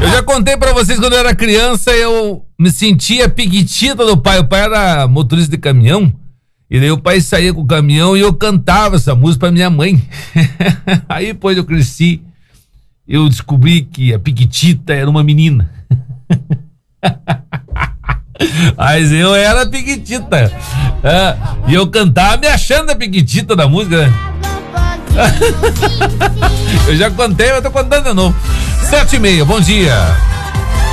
Eu já contei pra vocês, quando eu era criança, eu me sentia piquitita do pai. O pai era motorista de caminhão, e daí o pai saía com o caminhão e eu cantava essa música pra minha mãe. Aí depois eu cresci, eu descobri que a piquitita era uma menina. Mas eu era piquitita. E eu cantava me achando a piquitita da música, né? Eu já contei, mas tô contando de novo. 7h30, bom dia.